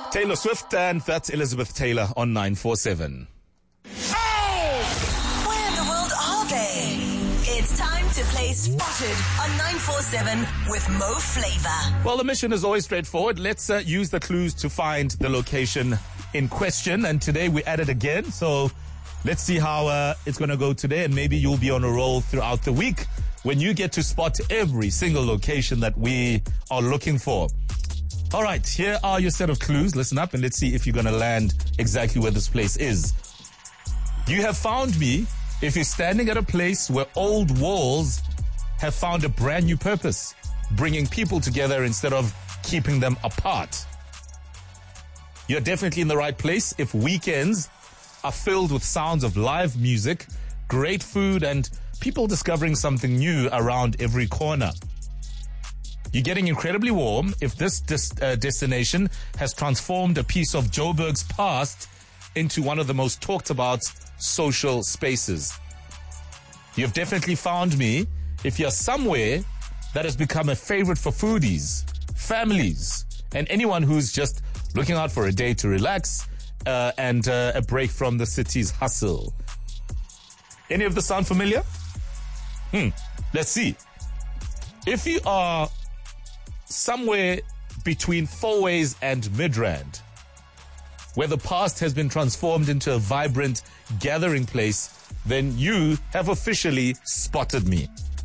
Taylor Swift, and that's Elizabeth Taylor on 947. Where in the world are they? It's time to play Spotted on 947 with Mo Flava. Well, the mission is always straightforward. Let's use the clues to find the location in question. And today we add it again. So let's see how it's going to go today. And maybe you'll be on a roll throughout the week when you get to spot every single location that we are looking for. All right, here are your set of clues. Listen up and let's see if you're going to land exactly where this place is. You have found me if you're standing at a place where old walls have found a brand new purpose, bringing people together instead of keeping them apart. You're definitely in the right place if weekends are filled with sounds of live music, great food, and people discovering something new around every corner. You're getting incredibly warm if this destination has transformed a piece of Joburg's past into one of the most talked about social spaces. You've definitely found me if you're somewhere that has become a favorite for foodies, families, and anyone who's just looking out for a day to relax and a break from the city's hustle. Any of this sound familiar? Let's see. If you are somewhere between Fourways and Midrand, where the past has been transformed into a vibrant gathering place, then you have officially spotted me.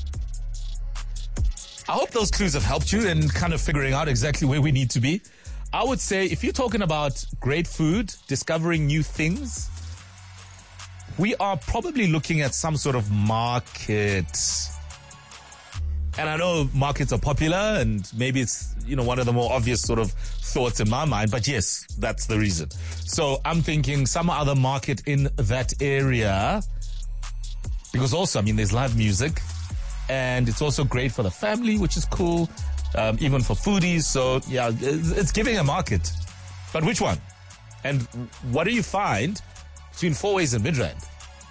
I hope those clues have helped you in kind of figuring out exactly where we need to be. I would say if you're talking about great food, discovering new things, we are probably looking at some sort of market. And I know markets are popular and maybe it's, one of the more obvious sort of thoughts in my mind, but yes, that's the reason. So I'm thinking some other market in that area, because also, there's live music and it's also great for the family, which is cool, even for foodies. So yeah, it's giving a market. But which one? And what do you find between Fourways and Midrand?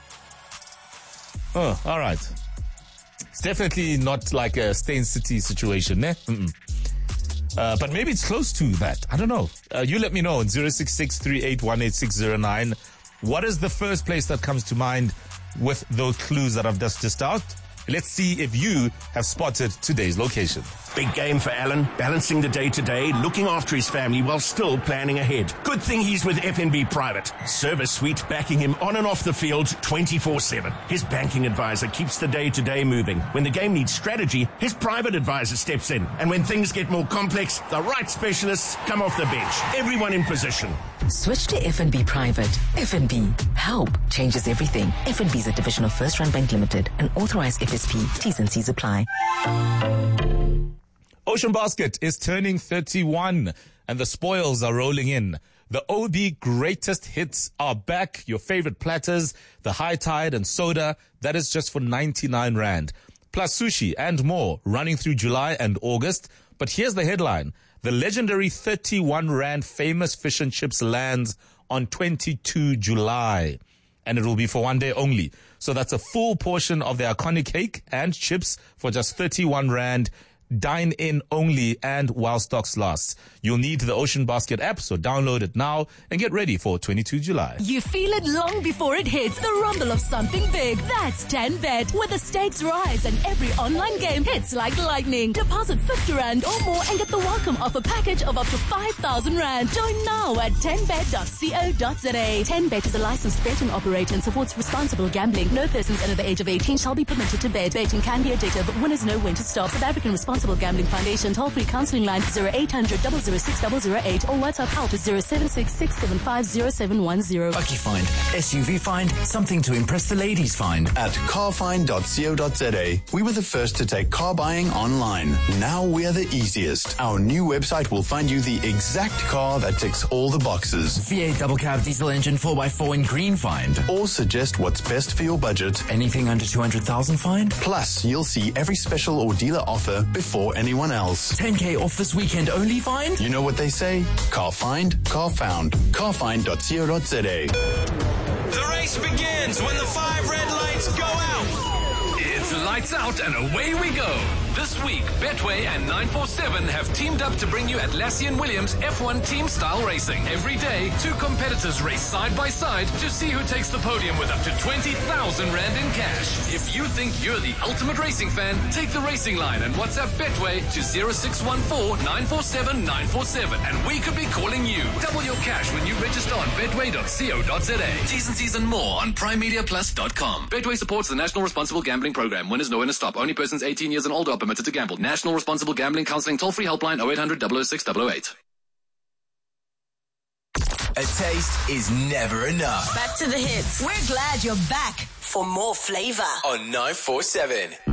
Oh, all right. It's definitely not like a Stain City situation, eh? But maybe it's close to that. I don't know. You let me know on 066-3818-609. What is the first place that comes to mind with those clues that I've just dished out? Let's see if you have spotted today's location. Big game for Alan, balancing the day-to-day, looking after his family while still planning ahead. Good thing he's with FNB Private. Service suite backing him on and off the field 24/7. His banking advisor keeps the day-to-day moving. When the game needs strategy, his private advisor steps in. And when things get more complex, the right specialists come off the bench. Everyone in position. Switch to FNB Private. FNB. Help changes everything. FNB is a division of First Rand Bank Limited, an authorized FSP. T's and C's apply. Ocean Basket is turning 31 and the spoils are rolling in. The OB greatest hits are back. Your favorite platters, the high tide and soda, that is just for 99 Rand. Plus sushi and more running through July and August. But here's the headline. The legendary 31 Rand famous fish and chips lands on 22 July. And it will be for one day only. So that's a full portion of the iconic cake and chips for just 31 Rand. Dine in only and while stocks last. You'll need the Ocean Basket app, so download it now and get ready for 22 July. You feel it long before it hits. The rumble of something big. That's 10Bet, where the stakes rise and every online game hits like lightning. Deposit 50 Rand or more and get the welcome offer package of up to 5,000 Rand. Join now at 10bet.co.za. 10Bet is a licensed betting operator and supports responsible gambling. No persons under the age of 18 shall be permitted to bet. Betting can be addictive, but winners know when to stop. South African Responsible Gambling Foundation toll-free counseling line 0800 006 008 or WhatsApp help to 076 675 0710. Bucky Find, SUV Find, something to impress the ladies find. At carfind.co.za, we were the first to take car buying online. Now we are the easiest. Our new website will find you the exact car that ticks all the boxes. V8 double cab diesel engine 4x4 in green find. Or suggest what's best for your budget. Anything under 200,000 find. Plus, you'll see every special or dealer offer before anyone else. 10K off this weekend only find. You know what they say? Car find, car found. Carfind.co.za. The race begins when the 5 red lights go out. It's lights out and away we go. This week, Betway and 947 have teamed up to bring you Atlassian Williams F1 team style racing. Every day, two competitors race side by side to see who takes the podium with up to 20,000 Rand in cash. If you think you're the ultimate racing fan, take the racing line and WhatsApp Betway to 0614 947 947 and we could be calling you. Double your cash when you register on betway.co.za. T's and C's and more on primemediaplus.com. Betway supports the National Responsible Gambling Program. Winners no winner stop. Only persons 18 years and older are permitted to gamble. National Responsible Gambling Counseling toll-free helpline 0800 006 008. A taste is never enough. Back to the hits. We're glad you're back for more flavor On 947.